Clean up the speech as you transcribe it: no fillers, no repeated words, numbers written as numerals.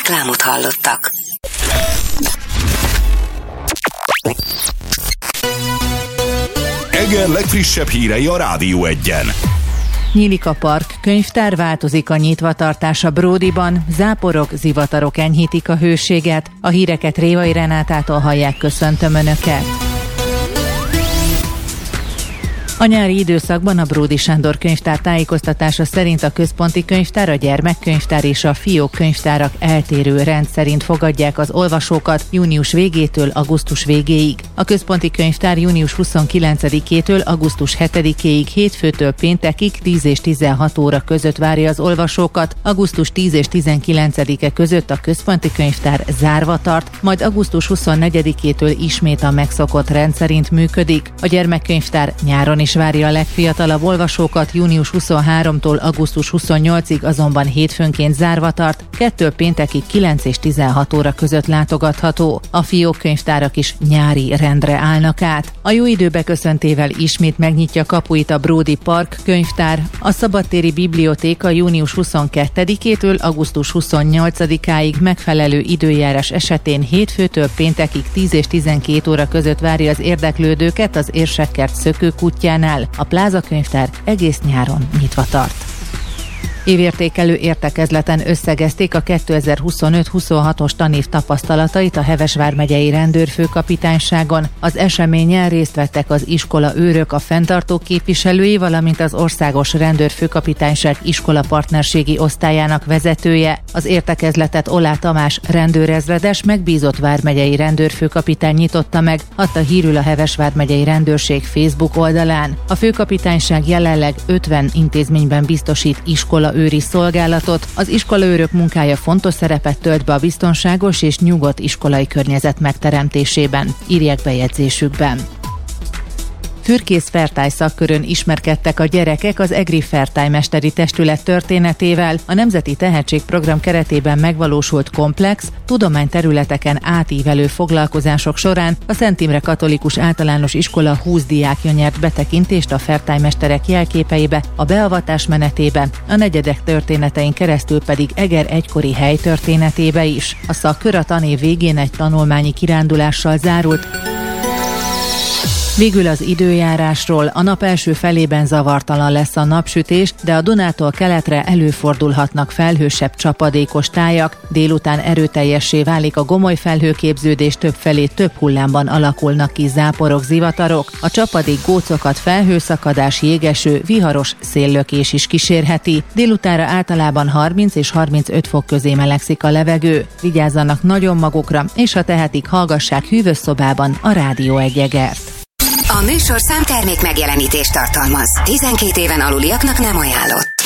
Reklámot hallottak. Eger legfrissebb hírei a Rádió 1-en. Nyílik a park könyvtár, változik a nyitvatartás a Bródiban, záporok, zivatarok enyhítik a hőséget. A híreket Révai Renátától hallják, köszöntöm Önöket. A nyári időszakban a Bródi Sándor könyvtár tájékoztatása szerint a központi könyvtár, a gyermekkönyvtár és a fiók könyvtárak eltérő rend szerint fogadják az olvasókat június végétől augusztus végéig. A központi könyvtár június 29-től augusztus 7-ig hétfőtől péntekig 10 és 16 óra között várja az olvasókat, augusztus 10 és 19-e között a központi könyvtár zárva tart, majd augusztus 24-től ismét a megszokott rend szerint működik. A gyermekkönyvtár nyáron is várja a legfiatalabb olvasókat, június 23-tól augusztus 28-ig azonban hétfőnként zárva tart, 2 péntekig 9 és 16 óra között látogatható. A fiók könyvtárak is nyári rendre állnak át. A jó idő beköszöntével ismét megnyitja kapuit a Bródi Park könyvtár. A szabadtéri bibliótéka június 22-től augusztus 28-áig megfelelő időjárás esetén hétfőtől péntekig 10 és 12 óra között várja az érdeklődőket az Érsekkert szökőkutyjánál. A Pláza könyvtár egész nyáron nyitva tart. Évértékelő értekezleten összegezték a 2025-26-os tanév tapasztalatait a Heves vármegyei rendőrfőkapitányságon. Az eseményen részt vettek az iskola őrök, a fenntartó képviselői, valamint az Országos Rendőrfőkapitányság iskola partnerségi osztályának vezetője. Az értekezletet Olá Tamás rendőrezredes megbízott vármegyei rendőrfőkapitány nyitotta meg, adta hírül a Heves vármegyei rendőrség Facebook oldalán. A főkapitányság jelenleg 50 intézményben biztosít iskola őri szolgálatot. Az iskolaőrök munkája fontos szerepet tölt be a biztonságos és nyugodt iskolai környezet megteremtésében, írják bejegyzésükben. Fürkész Fertály szakkörön ismerkedtek a gyerekek az EGRI Fertály Mesteri Testület történetével. A Nemzeti Tehetségprogram keretében megvalósult komplex, tudományterületeken átívelő foglalkozások során a Szent Imre Katolikus Általános Iskola 20 diákja nyert betekintést a Fertály mesterek jelképeibe, a beavatás menetébe, a negyedek történetein keresztül pedig Eger egykori hely történetébe is. A szakkör a tanév végén egy tanulmányi kirándulással zárult. Végül az időjárásról. A nap első felében zavartalan lesz a napsütés, de a Dunától keletre előfordulhatnak felhősebb csapadékos tájak. Délután erőteljessé válik a gomoly felhőképződés, többfelé több hullámban alakulnak ki záporok, zivatarok. A csapadék gócokat felhőszakadás, jégeső, viharos széllökés is kísérheti. Délutánra általában 30 és 35 fok közé melegszik a levegő. Vigyázzanak nagyon magukra, és ha tehetik, hallgassák hűvös szobában a Rádió 1 Egert. A műsor számtermék megjelenítést tartalmaz. 12 éven aluliaknak nem ajánlott.